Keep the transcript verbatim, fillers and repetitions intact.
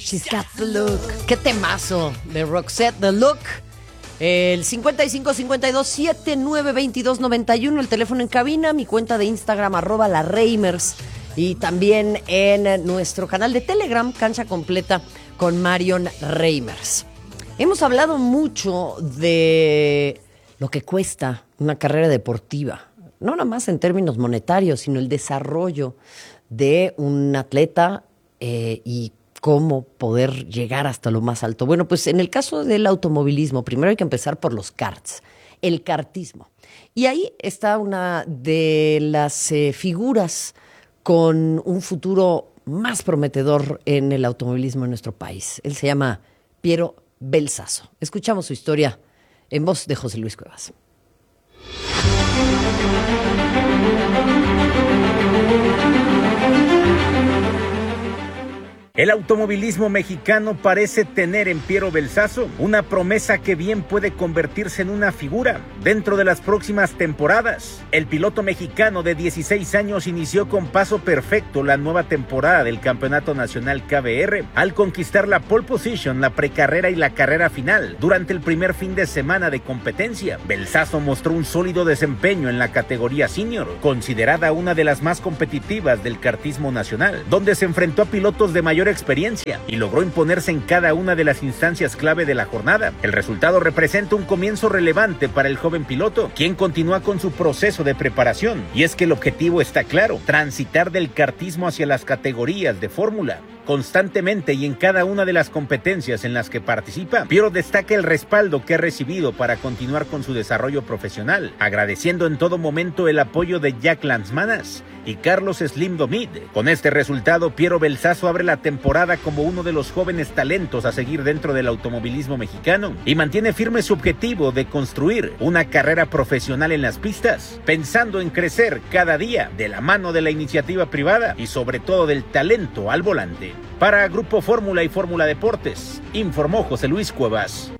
She's got the look. Qué temazo de Roxette, The Look. El cincuenta y cinco cincuenta y dos setenta y nueve veintidós noventa y uno, el teléfono en cabina, mi cuenta de Instagram, arroba la Reimers, y también en nuestro canal de Telegram, Cancha Completa con Marion Reimers. Hemos hablado mucho de lo que cuesta una carrera deportiva, no nada más en términos monetarios, sino el desarrollo de un atleta eh, y cómo poder llegar hasta lo más alto. Bueno, pues en el caso del automovilismo, primero hay que empezar por los karts, el kartismo. Y ahí está una de las eh, figuras con un futuro más prometedor en el automovilismo en nuestro país. Él se llama Piero Belsaso. Escuchamos su historia en voz de José Luis Cuevas. El automovilismo mexicano parece tener en Piero Belsaso una promesa que bien puede convertirse en una figura dentro de las próximas temporadas. El piloto mexicano de dieciséis años inició con paso perfecto la nueva temporada del Campeonato Nacional K B R al conquistar la pole position, la precarrera y la carrera final durante el primer fin de semana de competencia. Belsaso mostró un sólido desempeño en la categoría senior, considerada una de las más competitivas del kartismo nacional, donde se enfrentó a pilotos de mayor experiencia y logró imponerse en cada una de las instancias clave de la jornada. El resultado representa un comienzo relevante para el joven piloto, quien continúa con su proceso de preparación, y es que el objetivo está claro: transitar del kartismo hacia las categorías de fórmula. Constantemente y en cada una de las competencias en las que participa, Piero destaca el respaldo que ha recibido para continuar con su desarrollo profesional, agradeciendo en todo momento el apoyo de Jack Lanzmanas y Carlos Slim Domit. Con este resultado, Piero Belsaso abre la temporada como uno de los jóvenes talentos a seguir dentro del automovilismo mexicano y mantiene firme su objetivo de construir una carrera profesional en las pistas, pensando en crecer cada día de la mano de la iniciativa privada y sobre todo del talento al volante. Para Grupo Fórmula y Fórmula Deportes, informó José Luis Cuevas.